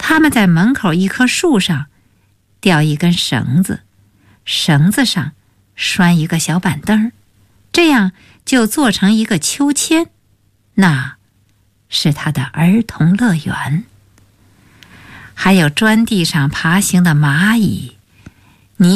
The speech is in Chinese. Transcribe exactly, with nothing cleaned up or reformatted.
他们在门口一棵树上吊一根绳子，绳子上拴一个小板凳，这样就做成一个秋千，那是他的儿童乐园。还有砖地上爬行的蚂蚁，